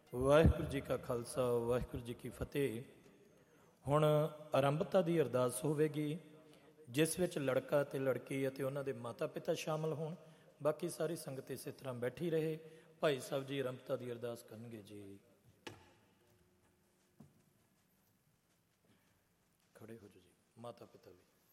ਵਾਹਿਗੁਰੂ ਜੀ ਕਾ ਖਾਲਸਾ ਵਾਹਿਗੁਰੂ ਜੀ ਕੀ ਫਤਿਹ। ਹੁਣ ਆਰੰਭਤਾ ਦੀ ਅਰਦਾਸ ਹੋਵੇਗੀ, ਜਿਸ ਵਿੱਚ ਲੜਕਾ ਅਤੇ ਲੜਕੀ ਅਤੇ ਉਹਨਾਂ ਦੇ ਮਾਤਾ ਪਿਤਾ ਸ਼ਾਮਲ ਹੋਣ। ਬਾਕੀ ਸਾਰੀ ਸੰਗਤ ਇਸੇ ਤਰ੍ਹਾਂ ਬੈਠੀ ਰਹੇ। ਭਾਈ ਸਾਹਿਬ ਜੀ ਆਰੰਭਤਾ ਦੀ ਅਰਦਾਸ ਕਰਨਗੇ ਜੀ। ਖੜੇ ਹੋ ਜਾਓ ਜੀ, ਮਾਤਾ ਪਿਤਾ ਵੀ।